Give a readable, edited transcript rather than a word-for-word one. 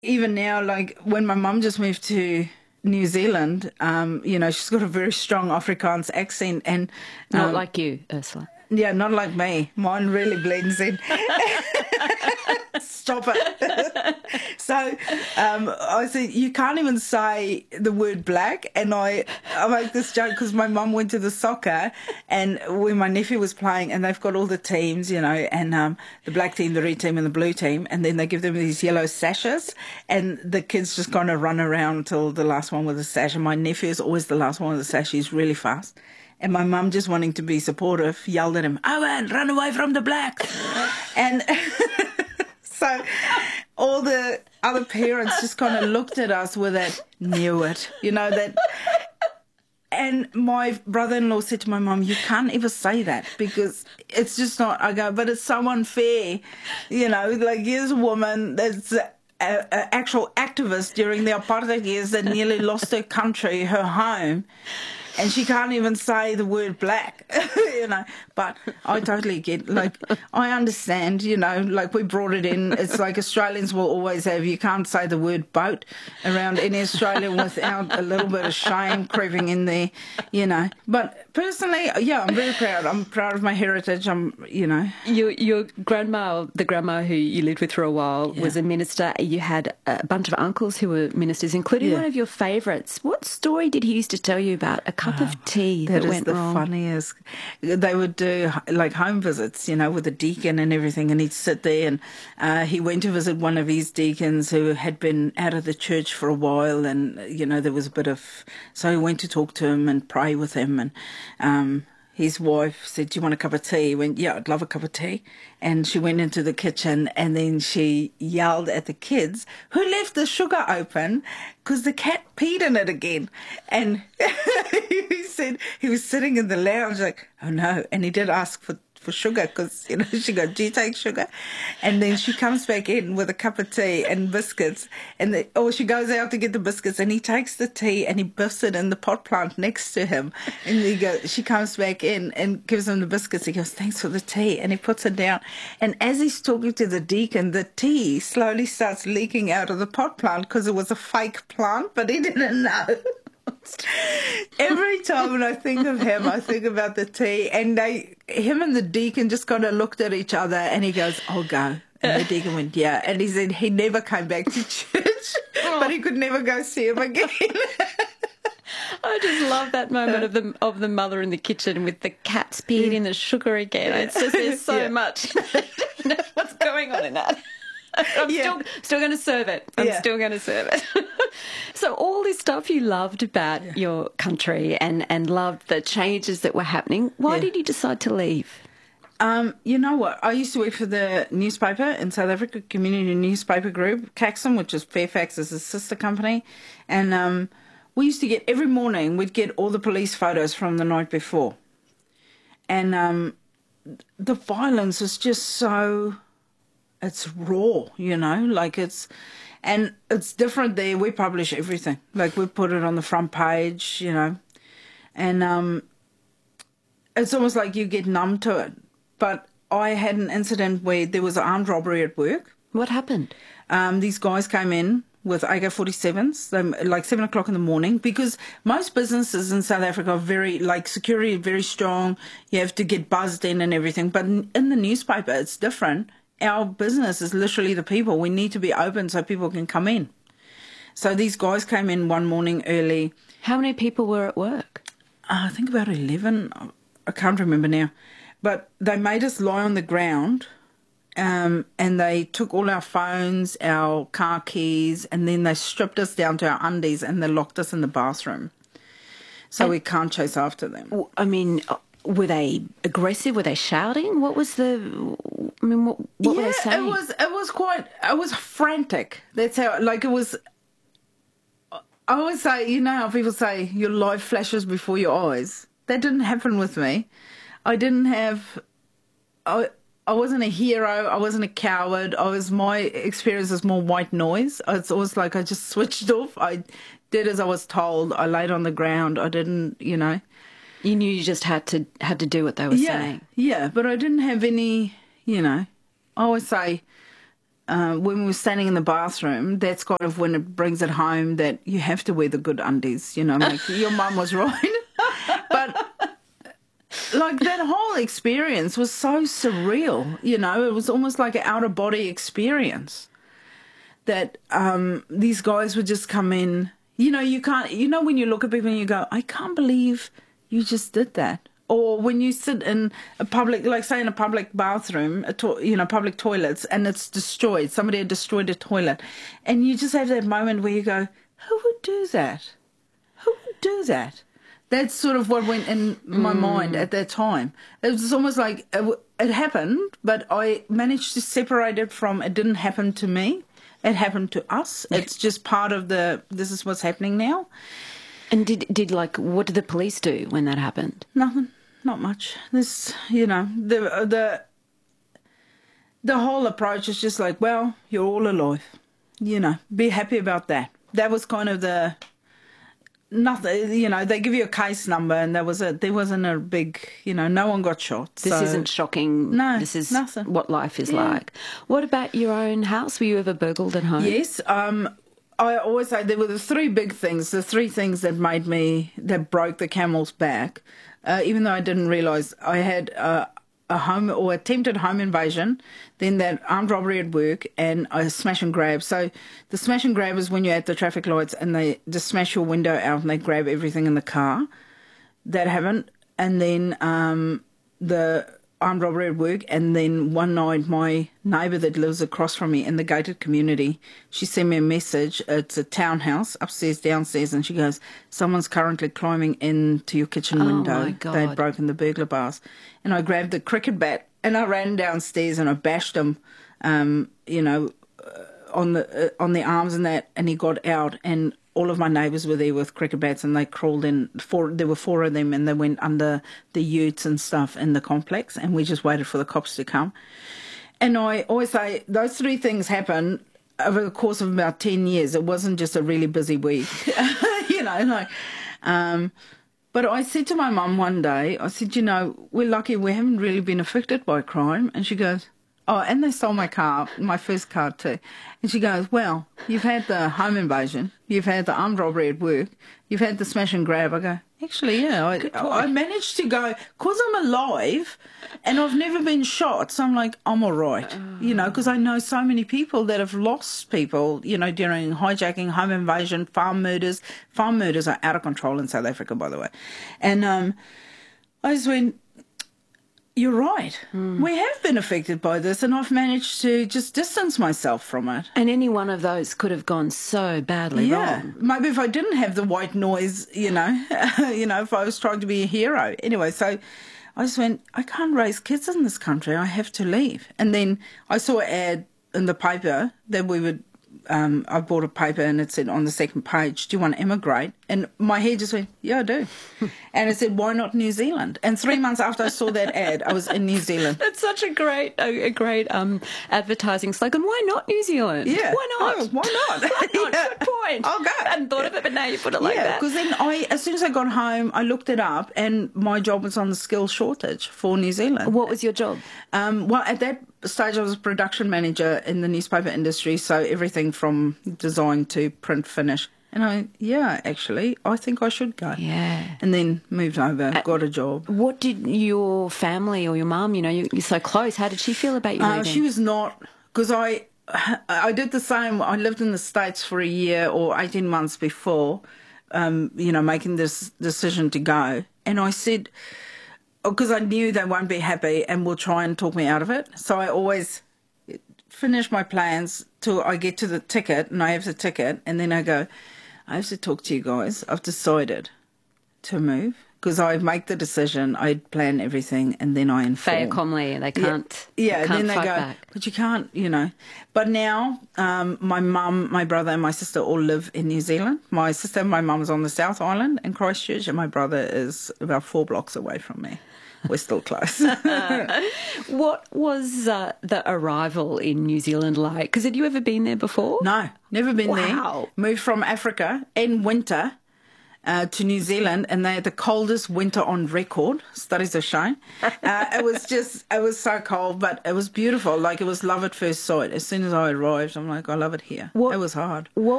even now, like when my mum just moved to New Zealand, she's got a very strong Afrikaans accent, and Not like you, Ursula. yeah, not like me. Mine really blends in. Stop it. So I said, you can't even say the word black. And I make this joke because my mum went to the soccer and when my nephew was playing, and they've got all the teams, and the black team, the red team and the blue team. And then they give them these yellow sashes and the kids just kind of run around until the last one with the sash. And my nephew is always the last one with the sash. He's really fast. And my mum, just wanting to be supportive, yelled at him, Owen, run away from the blacks. And so all the other parents just kind of looked at us with that, knew it, that. And my brother-in-law said to my mum, you can't ever say that because it's just not, I go, but it's so unfair. Like here's a woman that's an actual activist during the apartheid years that nearly lost her country, her home. And she can't even say the word black, But I totally get, I understand, like we brought it in. It's like Australians will always have, you can't say the word boat around any Australian without a little bit of shame creeping in there, But personally, yeah, I'm very proud. I'm proud of my heritage. Your grandma, the grandma who you lived with for a while, was a minister. You had a bunch of uncles who were ministers, including one of your favourites. What story did he used to tell you about a cup of tea that went wrong? That is the funniest. They would do like home visits, with a deacon and everything, and he'd sit there and he went to visit one of his deacons who had been out of the church for a while, and there was a bit of, so he went to talk to him and pray with him, and his wife said, do you want a cup of tea? He went, yeah, I'd love a cup of tea. And she went into the kitchen and then she yelled at the kids, who left the sugar open because the cat peed in it again. And he said he was sitting in the lounge like, oh no. And he did ask for sugar because, she goes, do you take sugar? And then she comes back in with a cup of tea and biscuits. And she goes out to get the biscuits and he takes the tea and he biffs it in the pot plant next to him. And she comes back in and gives him the biscuits. He goes, thanks for the tea. And he puts it down. And as he's talking to the deacon, the tea slowly starts leaking out of the pot plant because it was a fake plant, but he didn't know. Every time when I think of him, I think about the tea, and him and the deacon just kind of looked at each other, and he goes, "I'll go," and the deacon went, "Yeah," and he said he never came back to church, but he could never go see him again. I just love that moment of the mother in the kitchen with the cats peeing in the sugar again. It's just there's so much. What's going on in that? I'm still going to serve it. I'm still going to serve it. So all this stuff you loved about your country and loved the changes that were happening, why did you decide to leave? You know what? I used to work for the newspaper in South Africa, community newspaper group, Caxton, which is Fairfax's sister company. And we used to get, every morning, we'd get all the police photos from the night before. And the violence is just so... It's raw, and it's different there. We publish everything. Like, we put it on the front page, and it's almost like you get numb to it. But I had an incident where there was an armed robbery at work. What happened? These guys came in with AK-47s, like 7 o'clock in the morning, because most businesses in South Africa are very, security very strong. You have to get buzzed in and everything. But in the newspaper, it's different. Our business is literally the people. We need to be open so people can come in. So these guys came in one morning early. How many people were at work? I think about 11. I can't remember now. But they made us lie on the ground, and they took all our phones, our car keys, and then they stripped us down to our undies and they locked us in the bathroom. So we can't chase after them. I mean... Were they aggressive? Were they shouting? What was what were they saying? It was frantic. That's how, it was, I always say, how people say your life flashes before your eyes. That didn't happen with me. I wasn't a hero. I wasn't a coward. My experience was more white noise. It's always like I just switched off. I did as I was told. I laid on the ground. I didn't, You knew you just had to do what they were saying. Yeah, but I didn't have any, I always say, when we were standing in the bathroom, that's kind of when it brings it home that you have to wear the good undies, you know, like your mum was right. But like that whole experience was so surreal, you know, it was almost like an out-of-body experience that these guys would just come in. You know, you can't, you know, when you look at people and you go, I can't believe you just did that. Or when you sit in a public, like say in a public bathroom, you know, public toilets, and it's destroyed. Somebody had destroyed a toilet. And you just have that moment where you go, who would do that? Who would do that? That's sort of what went in my mind at that time. It was almost like it happened, but I managed to separate it from it didn't happen to me. It happened to us. It's just part of this is what's happening now. And did like, what did the police do when that happened? Nothing. Not much. This, you know, the whole approach is just like, well, you're all alive. You know, be happy about that. That was kind of nothing, you know, they give you a case number and there wasn't a big, you know, no one got shot. This isn't shocking. No, this is nothing. What life is like. What about your own house? Were you ever burgled at home? Yes. I always say there were the three big things, the three things that broke the camel's back. Even though I didn't realise I had a home or attempted home invasion, then that armed robbery at work and a smash and grab. So the smash and grab is when you're at the traffic lights and they just smash your window out and they grab everything in the car. That happened. And then the armed robbery at work, and then one night my neighbour that lives across from me in the gated community, she sent me a message. It's a townhouse, upstairs, downstairs, and she goes, someone's currently climbing into your kitchen window. My God. They'd broken the burglar bars. And I grabbed the cricket bat and I ran downstairs and I bashed him, you know, on the arms and that, and he got out, and all of my neighbours were there with cricket bats and they crawled in. There were four of them and they went under the utes and stuff in the complex, and we just waited for the cops to come. And I always say those three things happened over the course of about 10 years. It wasn't just a really busy week, you know, like... but I said to my mum one day, I said, you know, we're lucky we haven't really been affected by crime. And she goes... Oh, and they stole my car, my first car too. And she goes, well, you've had the home invasion, you've had the armed robbery at work, you've had the smash and grab. I go, actually, yeah, I managed to go, because I'm alive and I've never been shot, so I'm like, I'm all right, you know, because I know so many people that have lost people, you know, during hijacking, home invasion, farm murders. Farm murders are out of control in South Africa, by the way. And I just went, you're right. We have been affected by this, and I've managed to just distance myself from it. And any one of those could have gone so badly wrong. Maybe if I didn't have the white noise, you know, if I was trying to be a hero. Anyway, so I just went, I can't raise kids in this country. I have to leave. And then I saw an ad in the paper that we would... I bought a paper and it said on the second page, do you want to emigrate? And my head just went, yeah, I do. And it said, why not New Zealand? And 3 months after I saw that ad, I was in New Zealand. That's such a great advertising slogan. Why not New Zealand? Yeah. Why not? Oh, why not? Why not? Yeah. Good point. I'll go. I hadn't thought of it, but now you put it like that. Yeah, because then as soon as I got home, I looked it up and my job was on the skills shortage for New Zealand. What was your job? Well, at that stage, I was a production manager in the newspaper industry, so everything from design to print finish. And actually, I think I should go. Yeah. And then moved over, got a job. What did your family or your mum, you know, you're so close, how did she feel about you moving? She was not, because I did the same. I lived in the States for a year or 18 months before, you know, making this decision to go. And I said... because I knew they won't be happy and will try and talk me out of it. So I always finish my plans till I get to the ticket, and I have the ticket, and then I go, I have to talk to you guys. I've decided to move, because I make the decision, I plan everything, and then I inform. Fair comely, they can't. Yeah, they can't and then they go, back. but you can't, you know. But now, my mum, my brother, and my sister all live in New Zealand. My sister and my mum is on the South Island in Christchurch, and my brother is about 4 blocks away from me. We're still close. What was the arrival in New Zealand like? Because had you ever been there before? No, never been there. Wow. Moved from Africa in winter to New Zealand, and they had the coldest winter on record. Studies have shown. It was so cold, but it was beautiful. Like, it was love at first sight. As soon as I arrived, I'm like, I love it here. It was hard. What